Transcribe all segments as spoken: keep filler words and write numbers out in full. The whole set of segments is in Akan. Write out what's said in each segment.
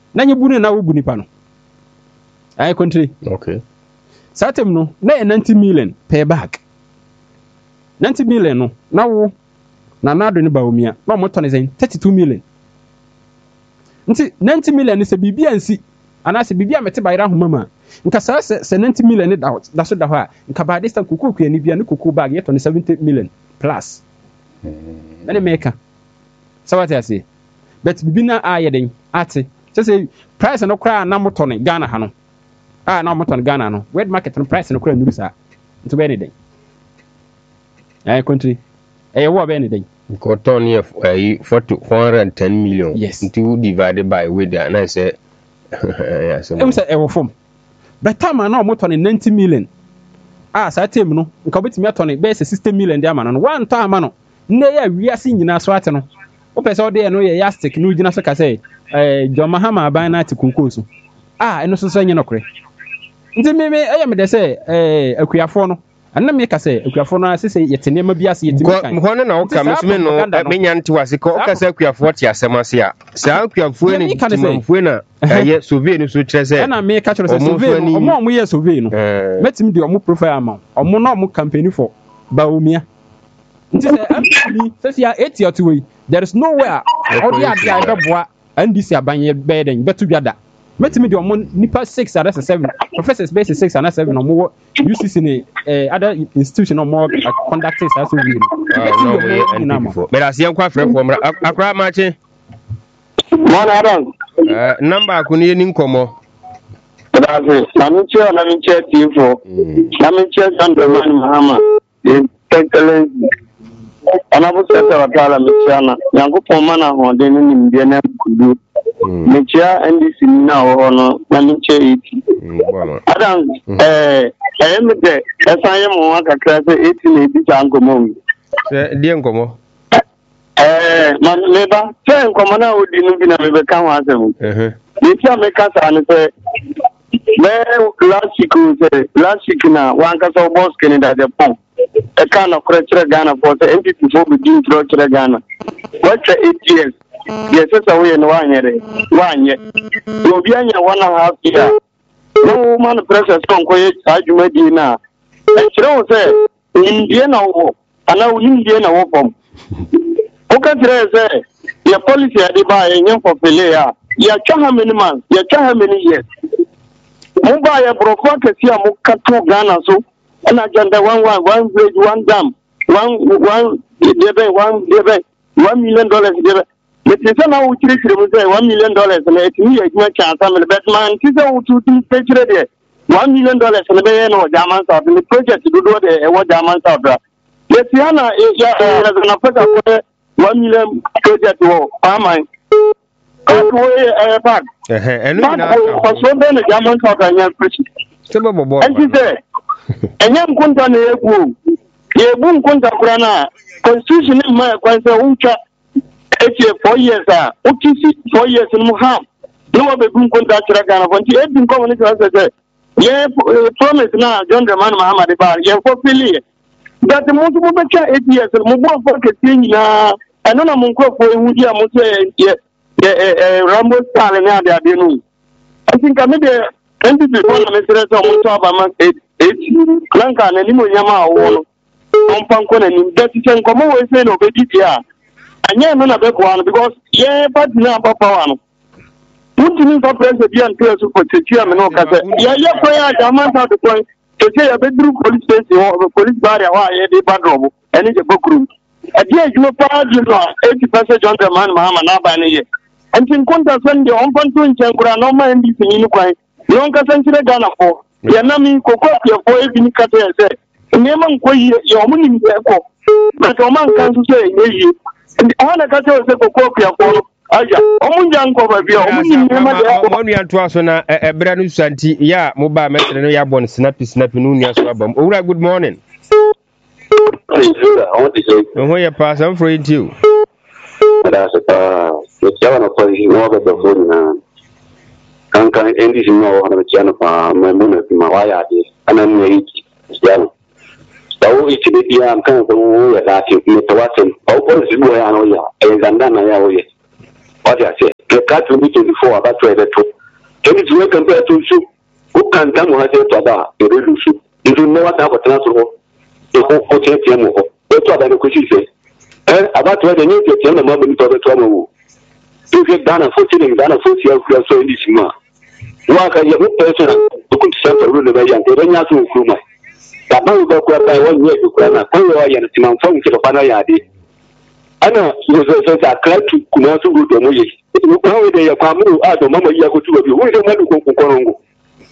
na nye bu ne na wo bu nipa no ai country okay satem no na ninety million per bag ninety million no na wo na nado ne baomia na mo to ne zen thirty-two million nti ninety million ni se bibia nsi ana se bibia mete bayra homa ma nka sa se ninety million ni da da so da ho a nka ba this time kuku ani bia ne kuku bag ye to ne seventy million plus na ne meka sawati ase but bibina aye den ate se se price no kra na moto ne Ghana ha no ah na moto ne Ghana no wet market no price no kra nuru sa nto be ne den ai country eh wo be ne den ko ton ye forty four hundred ten million yes. Into divided by with and I say yeah so em say e wo fom but time na moto ne ninety million ah sa tem no nka betimi atone be say sixty million dia ma no one time no nne ya wiase nyina so ate no o pese o de no ye yastic no gina so ka say eh John Mahama aban na ate kunkoso ah eno so so nye no kore nti me me eye me de say eh akuafo no anna me ka say akuafo no asese yetene ma biase yetimi kan mo na o ka mesme no menya nti wasika o ka say akuafo ti asemase a sa akuafo ni timamfo na ye survey ni so kire say na me ka kire say survey omo omo ye survey no metimi de omo profile ama omo na omo campaign for baomia nti say actually say ya eight year to way there is nowhere all the idea beboa and this abanye beden betu biada metimi de omo nipa six and seven professors base six and seven omo U C C ni eh other institution omo conductors as we no no before but as yan kwa frɛ for akra mache man adam eh number ko ni ni nkomo that's na mi che na mi che tifo na mi che John Dramani Mahama excellence anabu seta watala michana yangu pomana honde ni mbia na kudu michia N D C na wono na miche iti adam eh eh mede esanye mo aka krase iti na iti chango mo se die nkomo eh man leba se nkomo na odi nu bi na mebe kan wa asem eh michia me kasa ne se me classico se classic na wan kasa boss Canada de pon e kana kure Ghana for the M P P for begin to kure Ghana what eight years yes so we no wanyere wanye obi anya one and a half year no man pressure so nko ye adwuma di na e kire wo se indie na wo ana wo indie na wo pom o ka kire se ya policy ade ba ye nyem for pele ya ya twa how many months ya twa how many years mo ba ya brofo kesi a mo kato Ghana so and agenda one one one bridge one dam one one debe one debe one million dollars debe it is now we three say one million dollars and it me a chance am but man it is how to to pay there one million dollars and be no German South the project do do the what German South yes yana ya as an africa one million project wo am that way eh back eh enu na so be no German South and preach sebo bobo and he say enye nkunta na egwu egwu nkunta kura na constitution ma kwanse uncha etie four years a ukisi four years mu ham no wa be nkunta kira Ghana fonti e bin ko woni ka say ye promise na John Dramani Mahama de ba ye fulfill that mo to be cha eight years mo bo for ke tin na eno na mo nko fo ehudi a mo say ye Rambo style na ade ade no I think I made N P P for the minister of mo to about eight Lanka na ni mo nyama awo no mpanko na ni beti chen komo we say no be dia anya no na be kwa because ye party na papa wa no Putin for president bi anto so for tetia me no ka say ye ye ko ya German South point to say ya be through police station or police barrier wa ye dey badrobo eni je bokuru e dia ju pa ju no eighty percent John Dramani Mahama na ba ne ye antin konta sande on panto chen kura no ma ndi sinyi ni kwai yon ka san kire Ghana ko ya nami koko ya fo ebi ni kata ya se neman koyi ya mu ni ko na to man kan su se yeyi ona kata ya se koko ya fo aja omun jan ko ba biya omun ni neman da ko onu yanto aso na ebra no santi ya mo ba metre no ya bon snap snap no nia so abam owura good morning oh ya pass am for you ada se pa yo ya no ko no ba do na kan kan endi sino wana mchana pa mamuna pima waya de anani hiki sio tau ikide dia kan ko ya dati mtawaten au kwa zibu ya no ya ezandana ya oye What I say, the cat will be twenty-four about twelve. Can you compare to shoot? Who can come and say about the real shoot? You don't know what happened to the whole hotel. What's what I could say? About where the new team, the moment of the trouble. You get down a foot in down a foot here, so in this month. Work a young person who could suffer a rule of a young, they don't have to improve. The man go by one year to Grana, Koya and Simon Fong to the Panayadi. I know you said that Clark could not go to Moye. How they are coming out of Mamma Yago to you. Who is the one who go Congo?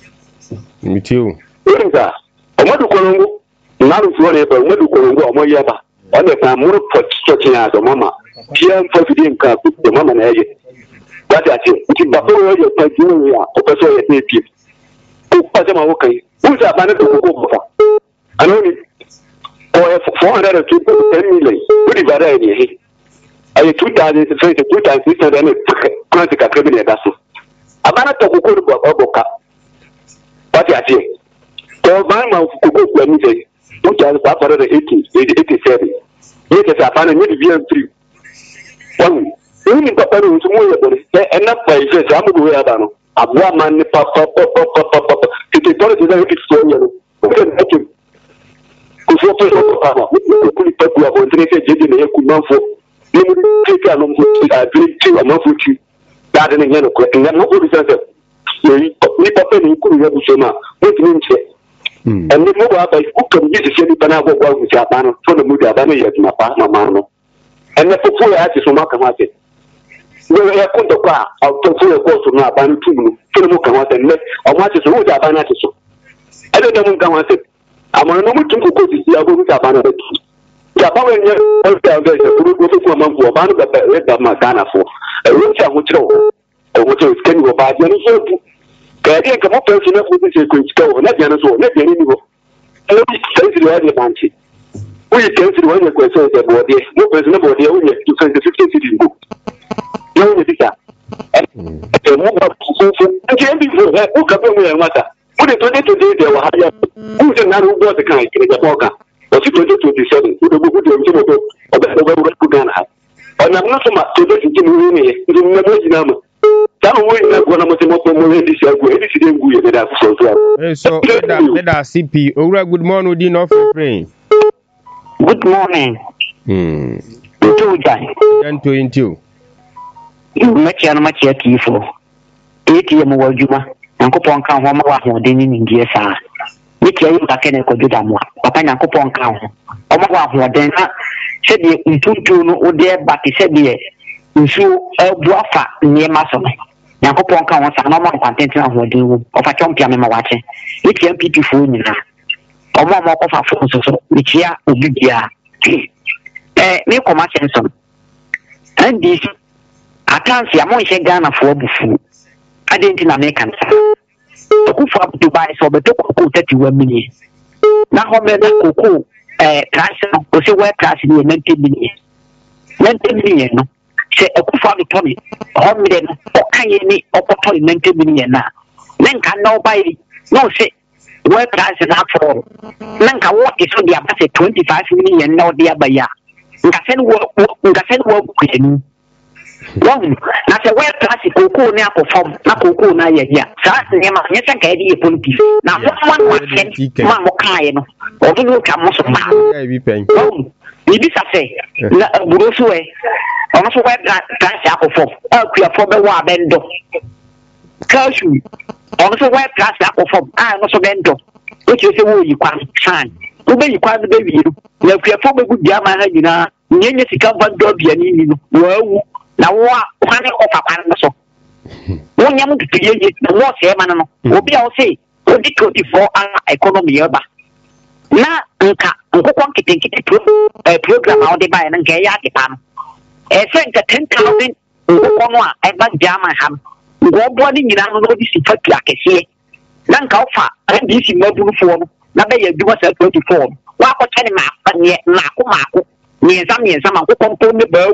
Me too. What is that? A Madu Congo, not forever, Madu Congo, Moyaba. On the time, more for stretching out of Mamma. Pierre for the car, the Mamma and Aggie. What I say, it's Babu, your Nigeria, or person at native. Who was a okay? Who's a banner to go? I only four hundred and two ten million. What is that idea? I had two thousand two times six hundred and twenty criminal vessel. A banner to go to Boca. What I say? So, my mouth could go when you say two thousand five hundred and eighty, eighty-seven. Yes, a banner need to be three. One. Only Papa is more enough by his Amu Adano. A woman, Papa, Papa, Papa, to the policy that it's so yellow. Who can help him? Who for Papa, who could put you upon three days could not for you take a long foot, I drink two and not for you. That in a yellow question, and nobody says that. You Papa, you couldn't have Shema, what means it? And the mobile by who can use the same Panago with Abano, for the Muda Abana, yet my partner, Mano. And the poor artist from Makamate. We are going to car, I'll talk to a course of my band two, Philip Kamat and let, or what is who are Banatis. I don't know what it. I'm on a moment to go to the Abu Kabana. Japan, all the month for a band of the red of Magana for a rich hotel, or what is can you buy any help? I think a more personal with this go, not Janiso, not any niveau. I don't see the other banshee. We can see one question about the no personal body only to send the fifty cities book. No, it is that. And move up to so can be for who can be a matter. Put it today today, there were higher. Who's another who was the kind in the Boga? Was it twenty twenty-seven? Who the book of the of the Gugana? And I'm not so much to this in the number. So, let us C P. Ora, good morning, Dean of Ukraine. Good morning. Hmm. Two guys. Then to into. You met your much yet for eight years more Juma, and coupon count one more than in India. Nick, you can do that more. Papa and coupon count. Omawa, then said the Untutu no there, but he said the Usu El Buafa near Mason. Yankopon count a normal content of a champion in my watching. It's young people for you now. Or more of a phone, so which here will be here. Eh, me come at some. And this I can't see a more Ghana for before. I didn't in American. Who for to buy so but to thirty one million. Now, how many cocoa, eh, class, or say where class in ninety million. Ninety million, no. Say a good family Tommy, one million, or can you need or potty ninety million now? Men can now buy no say where class is not for. Men can walk is on the about twenty five million now, dear by ya. You can send work, you can send work with you. One, that's a well classic cocoa now perform, not cocoa now, yeah. So that's the name of yes, I can be a police. Now, one was sent Mamma Kayan, or the look at most of my baby. Oh, maybe I say, Burusue, also where class apple for, oh, queer for the war bendo. Cashew, also where class apple for, I also bendo, which is the way you can't shine. Who may you call the baby? You have a former good Yama, you know, near the covered dog, you know. Now, what one of a panso? One young to create the war, man, will be all say, twenty-four hour economy. Now, Unca, Uncle Quanky a program out the buy and gay Yakipan. A friend at ten thousand, Uncle and Bank Jamaham. Go boarding in our notice in fact like a sea. Lankofa, and this in mobile form, not by a do us at twenty-four. What was telling map, and yet Marco Marco, near some years, some of the component bow.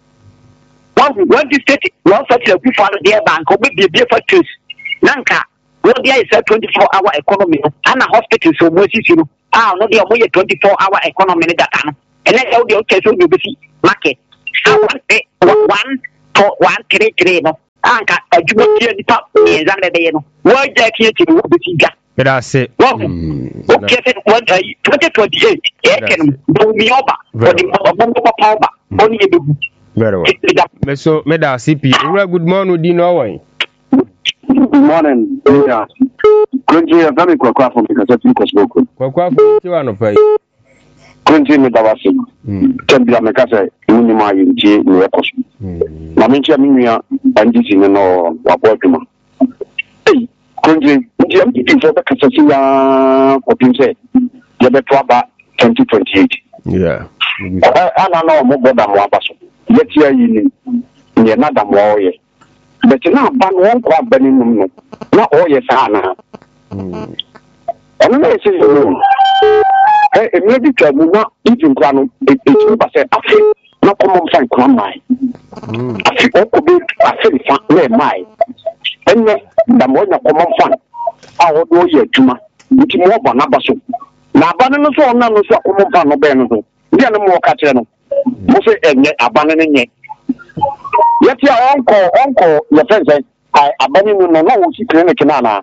One one state one such a good father there bank will be a for truth. Nanka, what there is a twenty-four hour economy and a hospital so much you know. Ah, no, they are a twenty-four hour economy that can. And that's how the okay so you see market. One one to one three three no anka adwuma tie nipa yenzan de de no wa ja tie tie wo be tiga but I say okay said what twenty twenty-eight e ken do mi oba for the bombo papa oni e be very well me so me da C P good morning di no wan good morning yeah kunji ya fami kwa kwa from because you ko spoke kwa kwa ti wa no pai kunji me da wasi tembia me kase ni ma yinji ni e koso na me ntia minua banditi ne no wa boduma eh kunji nti am ti so be kase si ya ko pinse je be to aba twenty twenty-eight yeah ana no mo boda mo abaso yetia yi ni ni na da mo oye but na ban won kwa bani num no na oye sa na mm ana na ese yo eh e me bi twa mu na even kwa no e tu ba se afi na ko mo fa kwa mai mm afi o ko bi afi fa na mai enne da mo na ko mo fa a wo do ye adwuma nti mo ba na baso na ban no so na no so ko mo fa no be no so dia no mo ka kire no mo se enye aban ne nye yeti a onko onko ya fense ai abani no no no si clinic na na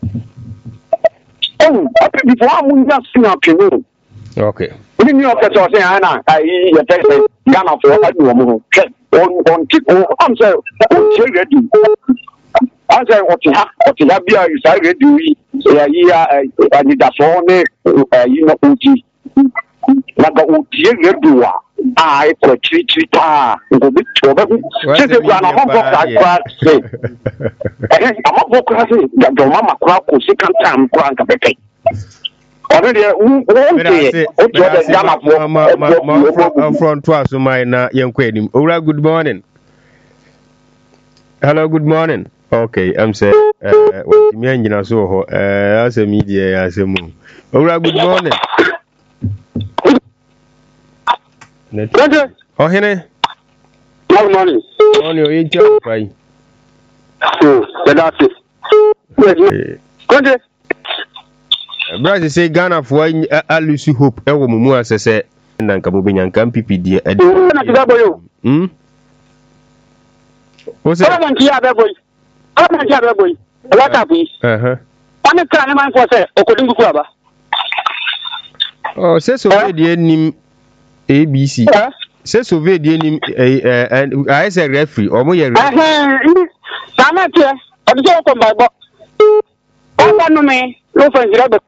oh ape before amu ya sina penu okay ni ni o ke so se ana ai ya fense Ghana for adu mo on on tiko am say o ti ready am say o ti ha o ti ha bia you say ready wi ya ya ani da so ne yi no uti na ga uti ready wa ai ko tri tri ta ngo bi to ba se se kwa na mo ka kwa se eh ama bo kwa se ga do mama kwa ko se kan tam kwa nka bekai ore de u o o to de jama fo ma ma front to aso mai na yenko enim owura good morning hello good morning okay I'm say eh what mi anyina so ho eh asemi die asemu owura good morning Net. Oh, Henry. Good morning. Morning, you eat your pie. So, that's it. Good. Brother say Ghana for a lucy hope. I will move as I say, and then come in and come P P D. Hmm? What's that? I'm here, boy. I'm here, boy. What up, please? Uh huh. I'm a kind of man for say, according to Kuaba. Oh, says so. The A B C. Say so very dear name and I say referee or more referee. I'm not here. I'm just on my box. I don't know me. No friends, Robert.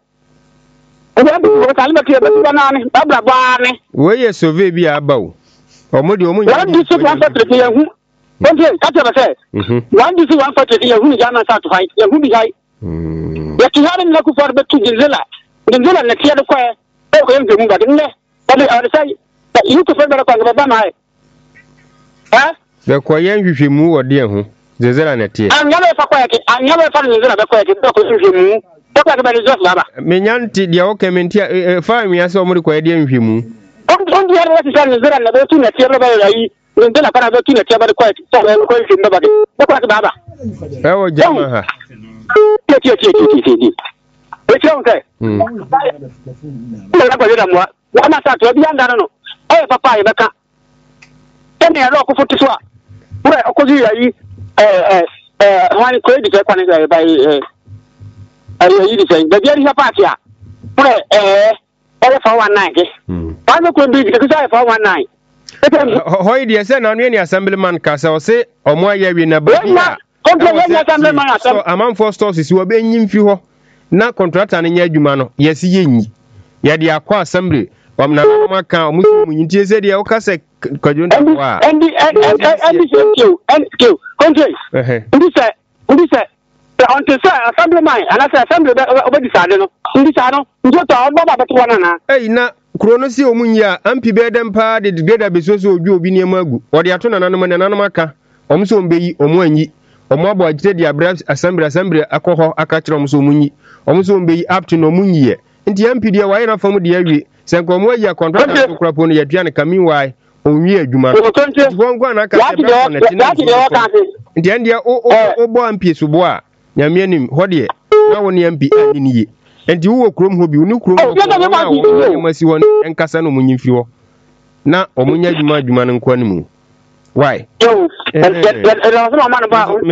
Where you survey be about? Or more the woman. One dish one for the year who one day, that's what I said. One dish one for the year who is Ghana to fight. Who be high? But you haven't looked for the two Gizilla. Gizilla, the Kia Square. Oh, I'm doing that in there. But I say. You to further upon the Bama. Eh? The Koyan you move or dear who? The Zelaneti. I'm never for quiet. I never found the quiet. You talk about the just lava. Menyanti, the Okamentia, fire me as somebody quiet in you. On the other side, the Zelan, the two next year, and then I can have a two next year, but quiet. So I'm going to nobody. Look at Baba. Oh, Jama. Yes, yes, yes, yes. It's okay. Hmm. I'm not to be under. Eh papa e beka tani ero ko foto so a ure okozi yayi eh eh eh wani ko edi fe kwani ga by eh ayi yi di fe da bia ri party a ure eh ele four one nine ke wani ko bi di ke say four one nine hoy di ese na no ni assemblyman ka say o se omo aye wi na ba dia so amam for stores si wo be nyim fi ho na contractor ne nya adwuma no yesi yenyi ya di akwa assembly Omna maka omusu munyintie se de okase kwadwonta wa and and and and you and you country eh ndi say ndi say on to say assemblyman and say assembly obedi sade no ndi sa no njo to obo ba beto wana na eh na kuro no si omunyi a ampi be dem pa de degrade besoso odwu obi ne magu ode ato nananum nananum aka omso ombeyi omu anyi omu abo agite de abra assembly assembly akoho aka kire omso omunyi omso ombeyi up to no munyi ye nti ampi de wa ina fam de awie senko mo ya contract to krapo no yadua ne kamin wai onwi adwuma wongo na ka se be connect ni ndi ndi o o bo ampie so bo a nyame anim hode na woni ampi ani ni ye ndi wo krom ho bi uni krom ho masi won enkasa no munyimfi ho na omunya adwuma adwuma no nkwa ne mu why ɛdɛ ɔsɛ ɔma no ba